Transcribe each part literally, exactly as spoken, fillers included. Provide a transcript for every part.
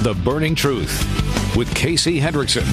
The Burning Truth with Casey Hendrickson.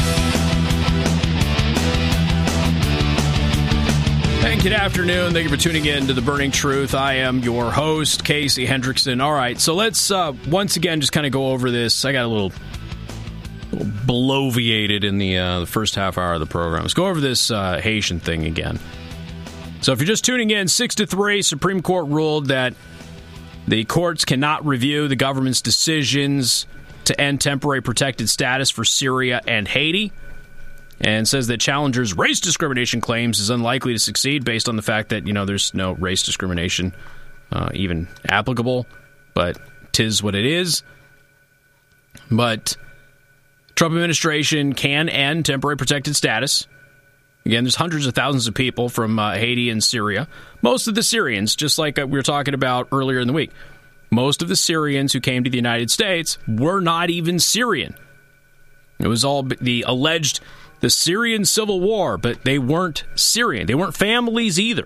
And good afternoon. Thank you for tuning in to The Burning Truth. I am your host, Casey Hendrickson. All right, so let's uh, once again just kind of go over this. I got a little, little bloviated in the, uh, the first half hour of the program. Let's go over this uh, Haitian thing again. So if you're just tuning in, six to three, Supreme Court ruled that the courts cannot review the government's decisions to end temporary protected status for Syria and Haiti, and says that challengers' race discrimination claims is unlikely to succeed based on the fact that, you know, there's no race discrimination uh, even applicable, but 'tis what it is. But Trump administration can end temporary protected status. Again, there's hundreds of thousands of people from uh, Haiti and Syria. Most of the Syrians, just like we were talking about earlier in the week, most of the Syrians who came to the United States were not even Syrian. It was all the alleged the Syrian civil war, but they weren't Syrian. They weren't families either.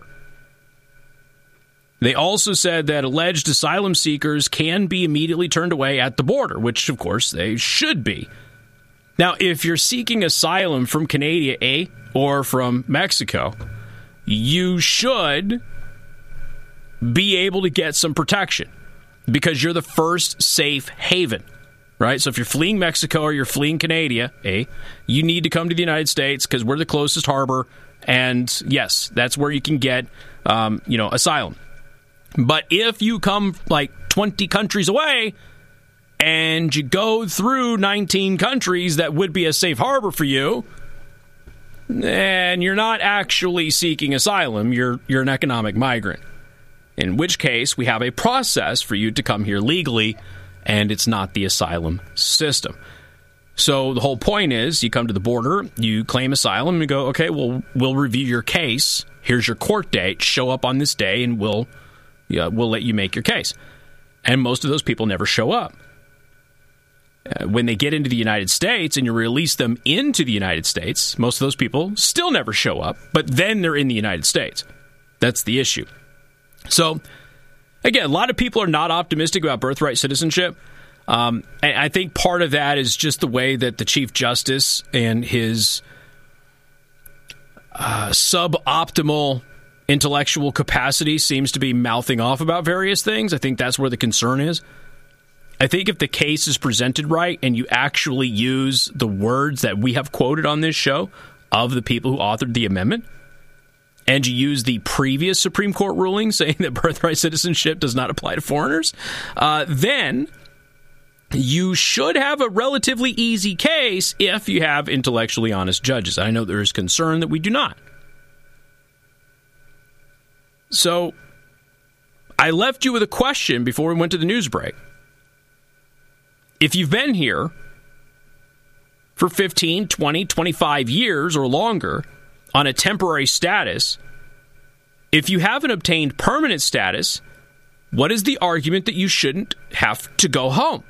They also said that alleged asylum seekers can be immediately turned away at the border, which, of course, they should be. Now, if you're seeking asylum from Canada, eh, or from Mexico, you should be able to get some protection because you're the first safe haven. Right? So if you're fleeing Mexico or you're fleeing Canada, eh, you need to come to the United States because we're the closest harbor. And yes, that's where you can get, um, you know, asylum. But if you come like twenty countries away and you go through nineteen countries that would be a safe harbor for you, and you're not actually seeking asylum, you're you're an economic migrant. In which case, we have a process for you to come here legally, and it's not the asylum system. So the whole point is you come to the border, you claim asylum, and you go, okay, well, we'll review your case. Here's your court date. Show up on this day, and we'll, yeah, we'll let you make your case. And most of those people never show up. Uh, when they get into the United States and you release them into the United States, most of those people still never show up, but then they're in the United States. That's the issue. So, again, a lot of people are not optimistic about birthright citizenship. Um, and I think part of that is just the way that the Chief Justice and his uh, suboptimal intellectual capacity seems to be mouthing off about various things. I think that's where the concern is. I think if the case is presented right and you actually use the words that we have quoted on this show of the people who authored the amendment, and you use the previous Supreme Court ruling saying that birthright citizenship does not apply to foreigners, uh, then you should have a relatively easy case if you have intellectually honest judges. I know there is concern that we do not. So I left you with a question before we went to the news break. If you've been here for fifteen, twenty, twenty-five years or longer on a temporary status, if you haven't obtained permanent status, what is the argument that you shouldn't have to go home?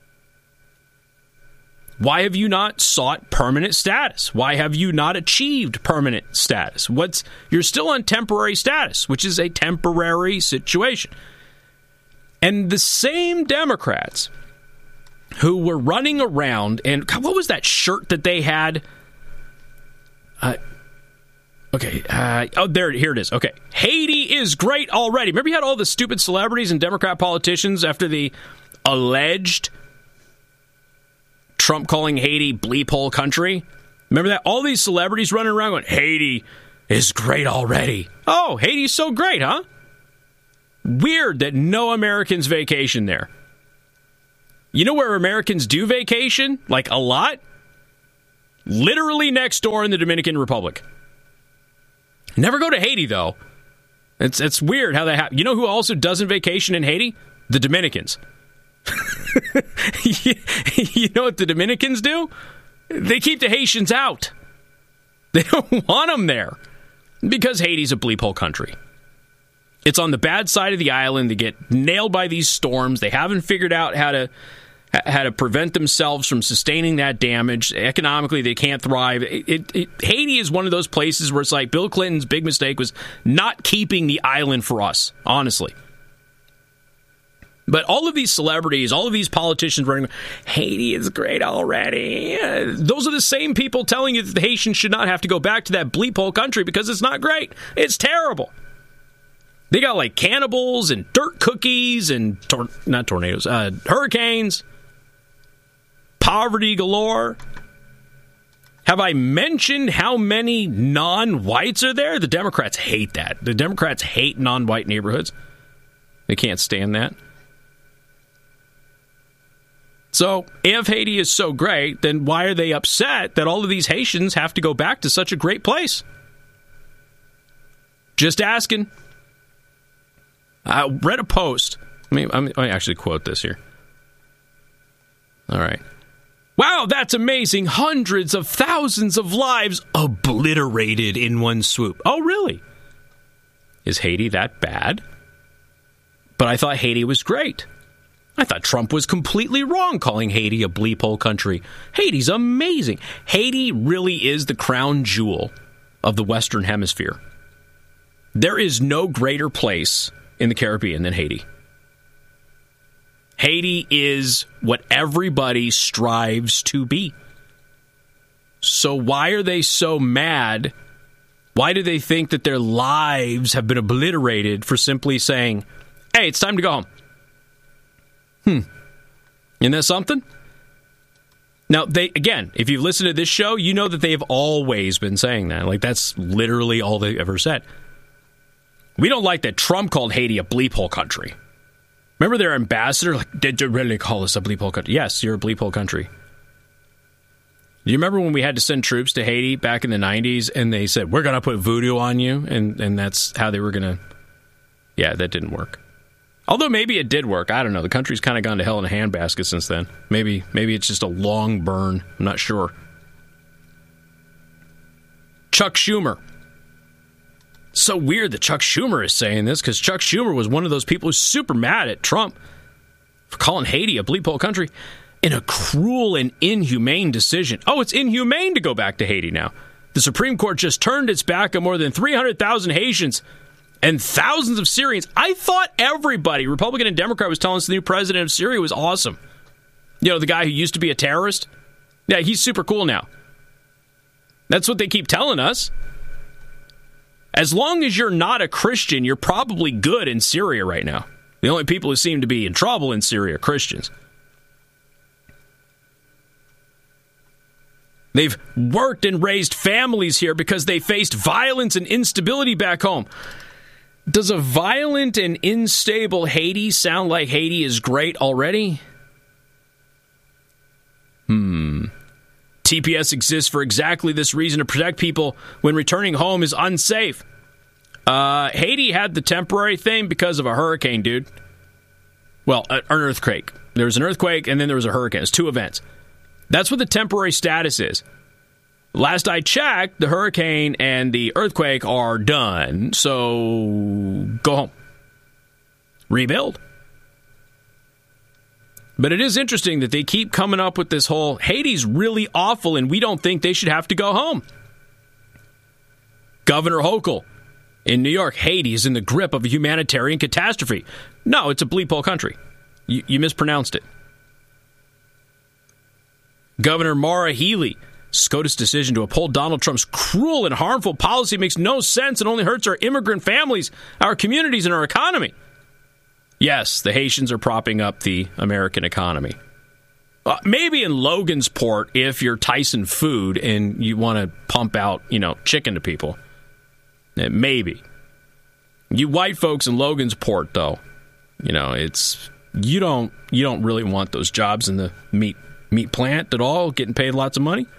Why have you not sought permanent status? Why have you not achieved permanent status? What's you're still on temporary status, which is a temporary situation. And the same Democrats who were running around, and God, what was that shirt that they had? Uh, Okay, uh, oh, there, here it is. Okay, Haiti is great already. Remember you had all the stupid celebrities and Democrat politicians after the alleged Trump calling Haiti bleep hole country? Remember that? All these celebrities running around going, Haiti is great already. Oh, Haiti's so great, huh? Weird that no Americans vacation there. You know where Americans do vacation? Like a lot? Literally next door in the Dominican Republic. Never go to Haiti, though. It's it's weird how that happens. You know who also doesn't vacation in Haiti? The Dominicans. You know what the Dominicans do? They keep the Haitians out. They don't want them there because Haiti's a bleep hole country. It's on the bad side of the island. They get nailed by these storms. They haven't figured out how to how to prevent themselves from sustaining that damage. Economically, they can't thrive. It, it, it, Haiti is one of those places where it's like Bill Clinton's big mistake was not keeping the island for us, honestly. But all of these celebrities, all of these politicians running, Haiti is great already. Those are the same people telling you that the Haitians should not have to go back to that bleep hole country because it's not great. It's terrible. They got like cannibals and dirt cookies and, tor- not tornadoes, uh, hurricanes, poverty galore. Have I mentioned how many non-whites are there? The Democrats hate that. The Democrats hate non-white neighborhoods. They can't stand that. So, if Haiti is so great, then why are they upset that all of these Haitians have to go back to such a great place? Just asking. I read a post. Let me, let me actually quote this here. All right. Wow, that's amazing. Hundreds of thousands of lives obliterated in one swoop. Oh, really? Is Haiti that bad? But I thought Haiti was great. I thought Trump was completely wrong calling Haiti a bleep hole country. Haiti's amazing. Haiti really is the crown jewel of the Western Hemisphere. There is no greater place in the Caribbean than Haiti. Haiti is what everybody strives to be. So why are they so mad? Why do they think that their lives have been obliterated for simply saying, hey, it's time to go home? Hmm. Isn't that something? Now, they again, if you've listened to this show, you know that they have always been saying that. Like, that's literally all they've ever said. We don't like that Trump called Haiti a bleep hole country. Remember their ambassador? Like, did you really call us a bleep hole country? Yes, you're a bleep hole country. Do you remember when we had to send troops to Haiti back in the nineties and they said, we're going to put voodoo on you? And, and that's how they were going to... Yeah, that didn't work. Although maybe it did work. I don't know. The country's kind of gone to hell in a handbasket since then. Maybe, maybe it's just a long burn. I'm not sure. Chuck Schumer. So weird that Chuck Schumer is saying this, because Chuck Schumer was one of those people who's super mad at Trump for calling Haiti a bleep hole country in a cruel and inhumane decision. Oh, it's inhumane to go back to Haiti now. The Supreme Court just turned its back on more than three hundred thousand Haitians and thousands of Syrians. I thought everybody, Republican and Democrat, was telling us the new president of Syria was awesome. You know, the guy who used to be a terrorist? Yeah, he's super cool now. That's what they keep telling us. As long as you're not a Christian, you're probably good in Syria right now. The only people who seem to be in trouble in Syria are Christians. They've worked and raised families here because they faced violence and instability back home. Does a violent and unstable Haiti sound like Haiti is great already? Hmm. T P S exists for exactly this reason, to protect people when returning home is unsafe. Uh, Haiti had the temporary thing because of a hurricane, dude. Well, an earthquake. There was an earthquake and then there was a hurricane. It's two events. That's what the temporary status is. Last I checked, the hurricane and the earthquake are done. So go home. Rebuild. But it is interesting that they keep coming up with this whole, Haiti's really awful and we don't think they should have to go home. Governor Hochul in New York, Haiti is in the grip of a humanitarian catastrophe. No, it's a bleep hole country. You, you mispronounced it. Governor Maura Healey, SCOTUS decision to uphold Donald Trump's cruel and harmful policy makes no sense and only hurts our immigrant families, our communities, and our economy. Yes, the Haitians are propping up the American economy. Uh, maybe in Logansport, if you're Tyson Food and you want to pump out, you know, chicken to people. Uh, maybe. You white folks in Logansport, though, you know, it's you don't you don't really want those jobs in the meat meat plant at all, getting paid lots of money.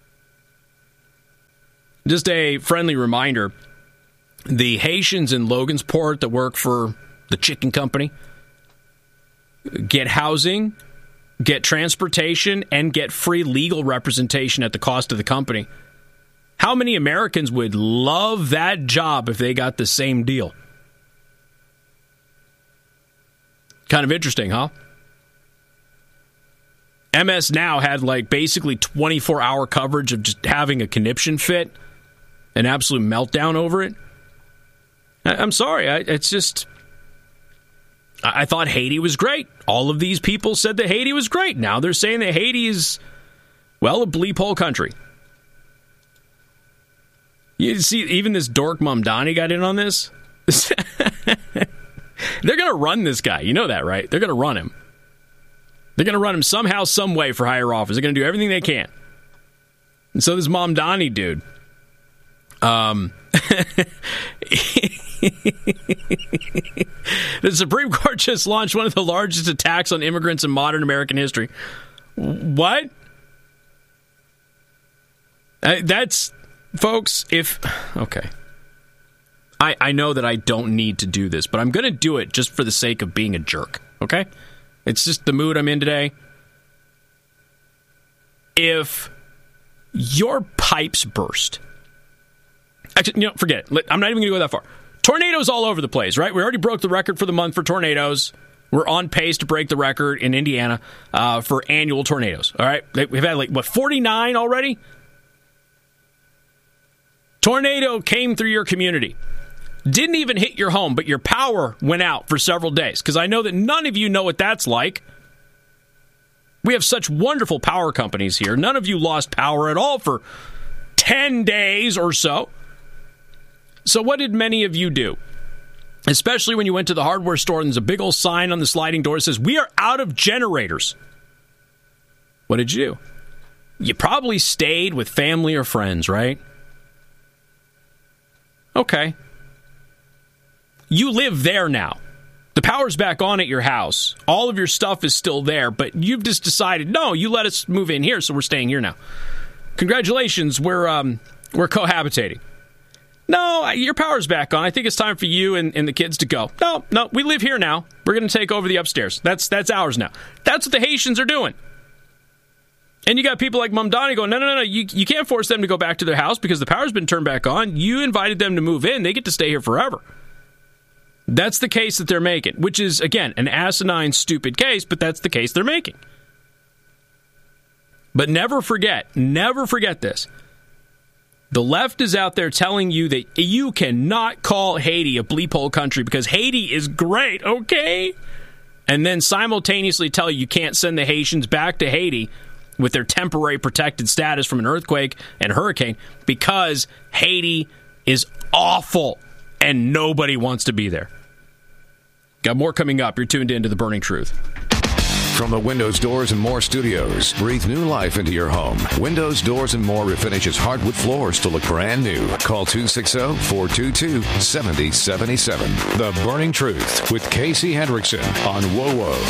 Just a friendly reminder, the Haitians in Logansport that work for the chicken company get housing, get transportation, and get free legal representation at the cost of the company. How many Americans would love that job if they got the same deal? Kind of interesting, huh? M S Now had like basically twenty-four hour coverage of just having a conniption fit, an absolute meltdown over it. I- I'm sorry, I- it's just... I-, I thought Haiti was great. All of these people said that Haiti was great. Now they're saying that Haiti is, well, a bleep hole country. You see, even this dork Mamdani got in on this. They're going to run this guy. You know that, right? They're going to run him. They're going to run him somehow, some way for higher office. They're going to do everything they can. And so this Mamdani dude, um, the Supreme Court just launched one of the largest attacks on immigrants in modern American history. What? Uh, that's, folks, if, okay. I, I know that I don't need to do this, but I'm going to do it just for the sake of being a jerk, okay? It's just the mood I'm in today. If your pipes burst, actually, you know, forget it. I'm not even going to go that far. Tornadoes all over the place, right? We already broke the record for the month for tornadoes. We're on pace to break the record in Indiana uh, for annual tornadoes, all right? We've had, like, what, forty-nine already? Tornado came through your community. Didn't even hit your home, but your power went out for several days. Because I know that none of you know what that's like. We have such wonderful power companies here. None of you lost power at all for ten days or so. So what did many of you do? Especially when you went to the hardware store and there's a big old sign on the sliding door that says, "We are out of generators." What did you do? You probably stayed with family or friends, right? Okay. You live there now. The power's back on at your house. All of your stuff is still there, but you've just decided, no, you let us move in here, so we're staying here now. Congratulations, we're um, we're cohabitating. No, your power's back on. I think it's time for you and, and the kids to go. No, no, we live here now. We're going to take over the upstairs. That's that's ours now. That's what the Haitians are doing. And you got people like Mamdani going, no, no, no, no, you, you can't force them to go back to their house because the power's been turned back on. You invited them to move in. They get to stay here forever. That's the case that they're making, which is, again, an asinine, stupid case, but that's the case they're making. But never forget, never forget this. The left is out there telling you that you cannot call Haiti a bleep hole country because Haiti is great, okay? And then simultaneously tell you you can't send the Haitians back to Haiti with their temporary protected status from an earthquake and hurricane because Haiti is awful and nobody wants to be there. Got more coming up. You're tuned in to The Burning Truth. From the Windows, Doors, and More studios, breathe new life into your home. Windows, Doors, and More refinishes hardwood floors to look brand new. Call two six zero, four two two, seven zero seven seven. The Burning Truth with Casey Hendrickson on W O W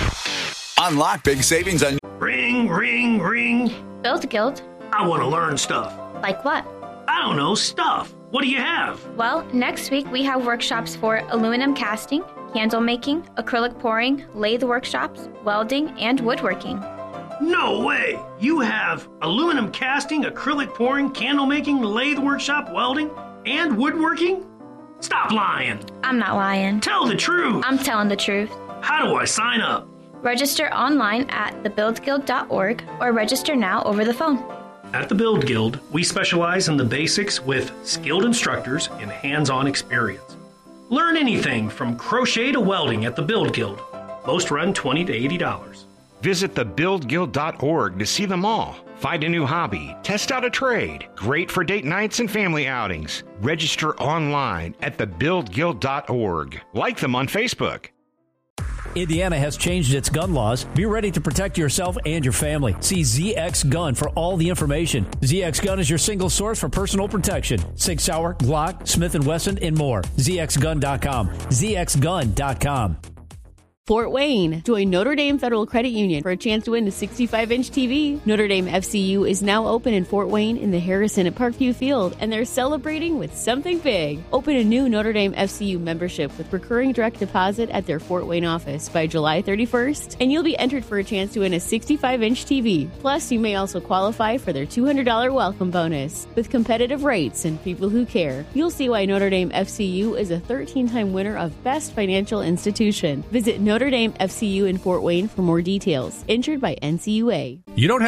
O. Unlock big savings on... Ring, ring, ring. Build Guild. I want to learn stuff. Like what? I don't know, stuff. What do you have? Well, next week we have workshops for aluminum casting, candle making, acrylic pouring, lathe workshops, welding, and woodworking. No way! You have aluminum casting, acrylic pouring, candle making, lathe workshop, welding, and woodworking? Stop lying. I'm not lying. Tell the truth. I'm telling the truth. How do I sign up? Register online at the build guild dot org or register now over the phone. At the Build Guild, we specialize in the basics with skilled instructors and hands-on experience. Learn anything from crochet to welding at the Build Guild. Most run twenty to eighty dollars. Visit the build guild dot org to see them all. Find a new hobby, test out a trade. Great for date nights and family outings. Register online at the build guild dot org. Like them on Facebook. Indiana has changed its gun laws. Be ready to protect yourself and your family. See Z X Gun for all the information. Z X Gun is your single source for personal protection. Sig Sauer, Glock, Smith and Wesson, and more. Z X gun dot com. Z X gun dot com. Fort Wayne. Join Notre Dame Federal Credit Union for a chance to win a sixty-five inch T V. Notre Dame F C U is now open in Fort Wayne in the Harrison at Parkview Field, and they're celebrating with something big. Open a new Notre Dame F C U membership with recurring direct deposit at their Fort Wayne office by July thirty-first, and you'll be entered for a chance to win a sixty-five inch T V. Plus, you may also qualify for their two hundred dollars welcome bonus. With competitive rates and people who care, you'll see why Notre Dame F C U is a thirteen-time winner of Best Financial Institution. Visit Notre Dame F C U in Fort Wayne for more details. Insured by N C U A. You don't have to...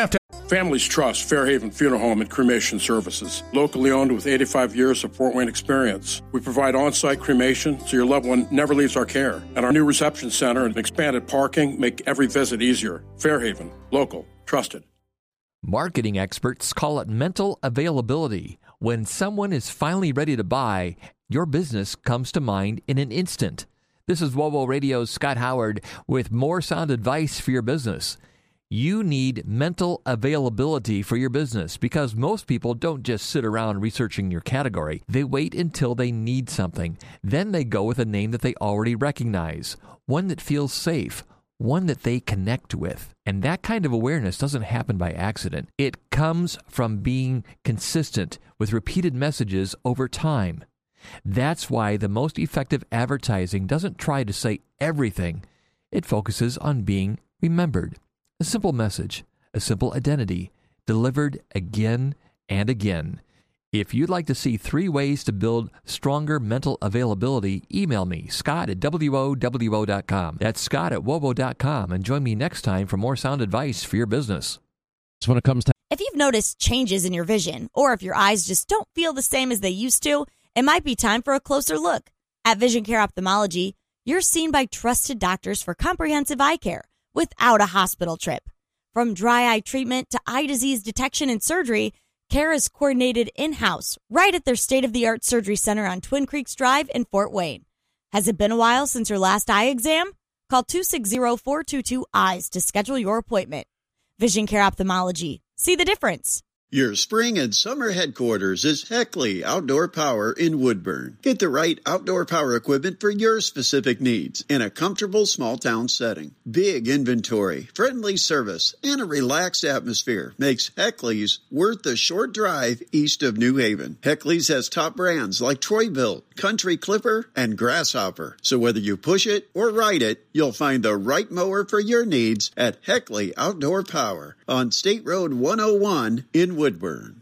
Families trust Fairhaven Funeral Home and Cremation Services, locally owned with eighty-five years of Fort Wayne experience. We provide on-site cremation so your loved one never leaves our care. And our new reception center and expanded parking make every visit easier. Fairhaven, local, trusted. Marketing experts call it mental availability. When someone is finally ready to buy, your business comes to mind in an instant. This is WOWO Radio's Scott Howard with more sound advice for your business. You need mental availability for your business because most people don't just sit around researching your category. They wait until they need something. Then they go with a name that they already recognize, one that feels safe, one that they connect with. And that kind of awareness doesn't happen by accident. It comes from being consistent with repeated messages over time. That's why the most effective advertising doesn't try to say everything. It focuses on being remembered. A simple message, a simple identity, delivered again and again. If you'd like to see three ways to build stronger mental availability, email me, Scott at W O W O dot com. That's Scott at W O W O dot com. And join me next time for more sound advice for your business. So when it comes to If you've noticed changes in your vision, or if your eyes just don't feel the same as they used to, it might be time for a closer look. At Vision Care Ophthalmology, you're seen by trusted doctors for comprehensive eye care without a hospital trip. From dry eye treatment to eye disease detection and surgery, care is coordinated in-house right at their state-of-the-art surgery center on Twin Creeks Drive in Fort Wayne. Has it been a while since your last eye exam? Call two six zero, four two two, EYES to schedule your appointment. Vision Care Ophthalmology. See the difference. Your spring and summer headquarters is Heckley Outdoor Power in Woodburn. Get the right outdoor power equipment for your specific needs in a comfortable small town setting. Big inventory, friendly service, and a relaxed atmosphere makes Heckley's worth the short drive east of New Haven. Heckley's has top brands like Troy-Bilt, Country Clipper, and Grasshopper. So whether you push it or ride it, you'll find the right mower for your needs at Heckley Outdoor Power on State Road one oh one in Woodburn.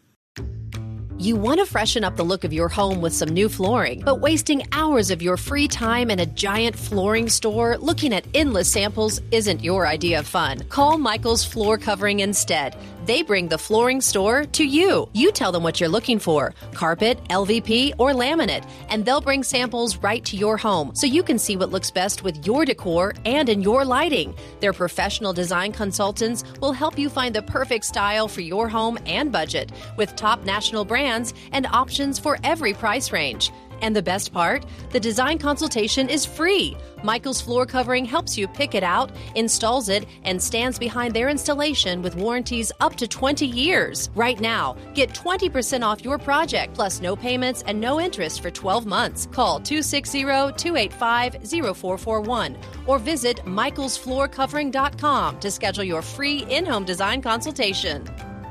You want to freshen up the look of your home with some new flooring, but wasting hours of your free time in a giant flooring store looking at endless samples isn't your idea of fun. Call Michael's Floor Covering instead. They bring the flooring store to you. You tell them what you're looking for, carpet, L V P, or laminate, and they'll bring samples right to your home so you can see what looks best with your decor and in your lighting. Their professional design consultants will help you find the perfect style for your home and budget with top national brands and options for every price range. And the best part, the design consultation is free. Michael's Floor Covering helps you pick it out, installs it, and stands behind their installation with warranties up to twenty years. Right now, get twenty percent off your project, plus no payments and no interest for twelve months. Call two six zero, two eight five, zero four four one or visit michaels floor covering dot com to schedule your free in-home design consultation.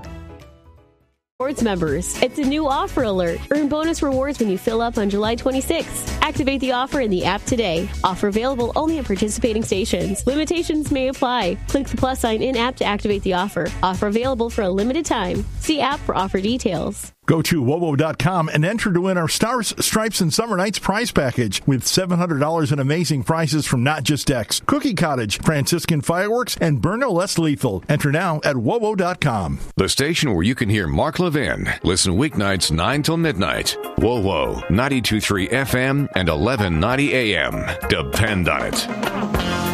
Rewards members, it's a new offer alert. Earn bonus rewards when you fill up on July twenty-sixth. Activate the offer in the app today. Offer available only at participating stations. Limitations may apply. Click the plus sign in app to activate the offer. Offer available for a limited time. See app for offer details. Go to W O W O dot com and enter to win our Stars, Stripes, and Summer Nights prize package with seven hundred dollars in amazing prizes from Not Just X, Cookie Cottage, Franciscan Fireworks, and Burn No Less Lethal. Enter now at W O W O dot com. The station where you can hear Mark Levin. Listen weeknights nine till midnight. W O W O ninety-two point three F M and eleven ninety A M. Depend on it.